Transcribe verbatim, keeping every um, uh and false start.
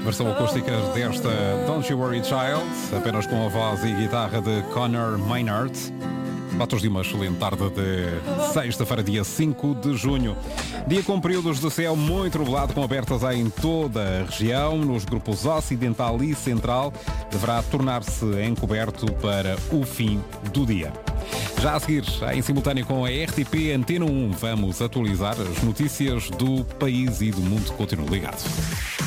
versão acústica desta Don't You Worry Child, apenas com a voz e guitarra de Conor Maynard. Batos de uma excelente tarde de sexta-feira, dia cinco de junho. Dia com períodos de céu muito nublado, com abertas em toda a região. Nos grupos ocidental e central, deverá tornar-se encoberto para o fim do dia. Já a seguir, em simultâneo com a R T P Antena um, vamos atualizar as notícias do país e do mundo. Continue ligado.